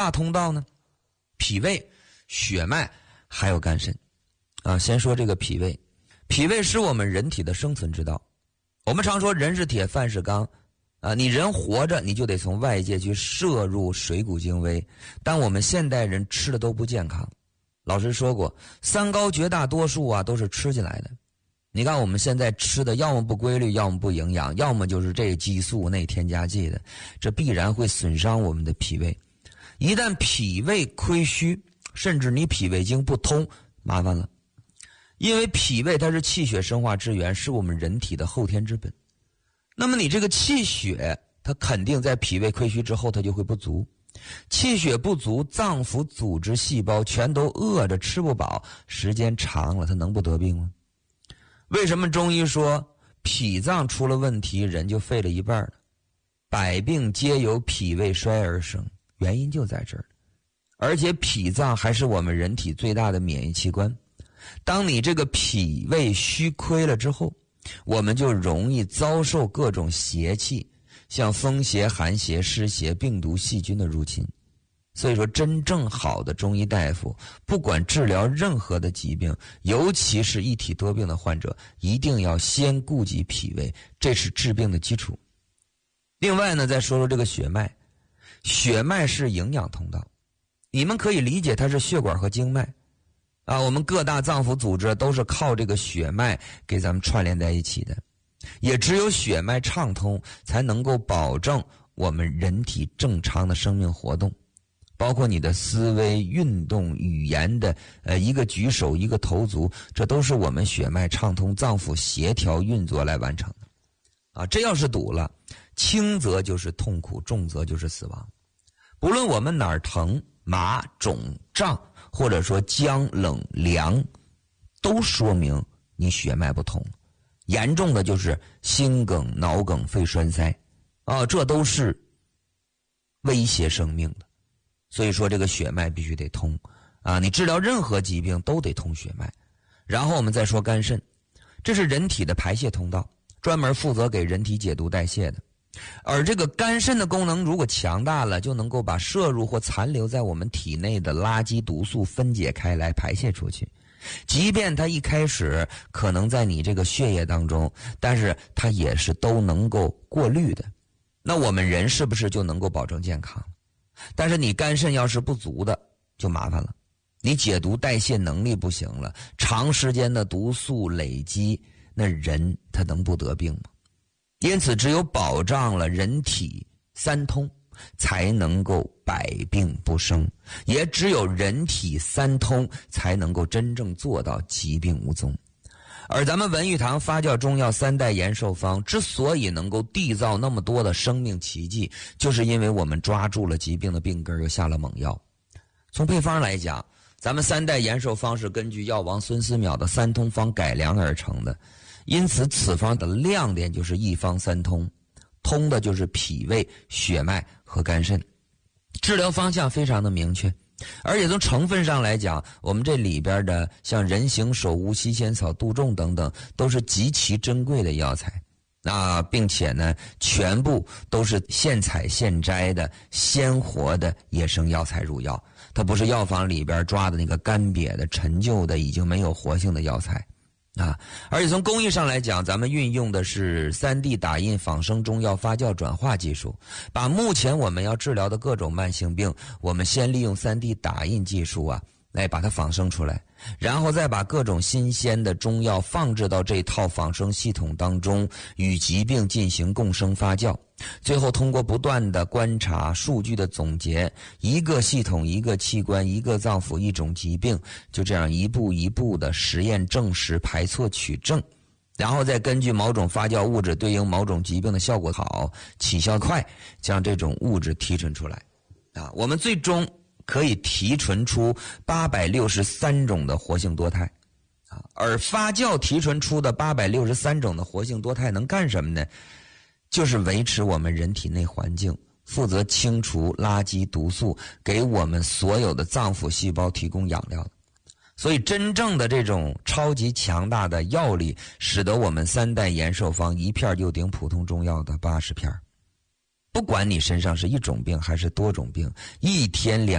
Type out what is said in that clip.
大通道呢？脾胃、血脉还有肝肾。先说这个脾胃。脾胃是我们人体的生存之道。我们常说人是铁，饭是钢。你人活着，你就得从外界去摄入水谷精微。但我们现代人吃的都不健康。老师说过，三高绝大多数都是吃进来的。你看我们现在吃的要么不规律，要么不营养，要么就是这激素那添加剂的，这必然会损伤我们的脾胃。一旦脾胃亏虚，甚至你脾胃经不通，麻烦了。因为脾胃它是气血生化之源，是我们人体的后天之本。那么你这个气血，它肯定在脾胃亏虚之后它就会不足。气血不足，脏腑组织细胞全都饿着吃不饱，时间长了它能不得病吗？为什么中医说脾脏出了问题，人就废了一半了？百病皆由脾胃衰而生，原因就在这儿。而且脾脏还是我们人体最大的免疫器官。当你这个脾胃虚亏了之后，我们就容易遭受各种邪气，像风邪、寒邪、湿邪、病毒、细菌的入侵。所以说真正好的中医大夫，不管治疗任何的疾病，尤其是一体多病的患者，一定要先顾及脾胃，这是治病的基础。另外呢，再说说这个血脉。血脉是营养通道，你们可以理解它是血管和经脉我们各大脏腑组织都是靠这个血脉给咱们串联在一起的。也只有血脉畅通，才能够保证我们人体正常的生命活动，包括你的思维、运动、语言的一个举手、一个投足，这都是我们血脉畅通、脏腑协调运作来完成的这要是堵了，轻则就是痛苦，重则就是死亡。不论我们哪儿疼、麻、肿、胀，或者说僵、冷、凉，都说明你血脉不通。严重的就是心梗、脑梗、肺栓塞这都是威胁生命的。所以说这个血脉必须得通你治疗任何疾病都得通血脉。然后我们再说肝肾，这是人体的排泄通道，专门负责给人体解毒代谢的。而这个肝肾的功能如果强大了，就能够把摄入或残留在我们体内的垃圾毒素分解开来排泄出去。即便它一开始可能在你这个血液当中，但是它也是都能够过滤的。那我们人是不是就能够保证健康？但是你肝肾要是不足的，就麻烦了。你解毒代谢能力不行了，长时间的毒素累积，那人他能不得病吗？因此只有保障了人体三通，才能够百病不生，也只有人体三通，才能够真正做到疾病无踪。而咱们文玉堂发酵中药三代延寿方之所以能够缔造那么多的生命奇迹，就是因为我们抓住了疾病的病根，又下了猛药。从配方来讲，咱们三代延寿方是根据药王孙思邈的三通方改良而成的，因此此方的亮点就是一方三通，通的就是脾胃、血脉和肝肾，治疗方向非常的明确。而且从成分上来讲，我们这里边的像人形首乌、西仙草、杜仲等等，都是极其珍贵的药材并且呢，全部都是现采现摘的鲜活的野生药材入药，它不是药房里边抓的那个干瘪的陈旧的已经没有活性的药材而且从工艺上来讲，咱们运用的是 3D 打印仿生中药发酵转化技术，把目前我们要治疗的各种慢性病，我们先利用 3D 打印技术来把它仿生出来，然后再把各种新鲜的中药放置到这套仿生系统当中，与疾病进行共生发酵，最后通过不断的观察、数据的总结，一个系统、一个器官、一个脏腑、一种疾病，就这样一步一步的实验证实、排错取证，然后再根据某种发酵物质对应某种疾病的效果好、起效快，将这种物质提纯出来我们最终可以提纯出863种的活性多肽而发酵提纯出的863种的活性多肽能干什么呢？就是维持我们人体内环境，负责清除垃圾毒素，给我们所有的脏腑细胞提供养料的。所以真正的这种超级强大的药力，使得我们三代延寿方一片就顶普通中药的80片。不管你身上是一种病还是多种病，一天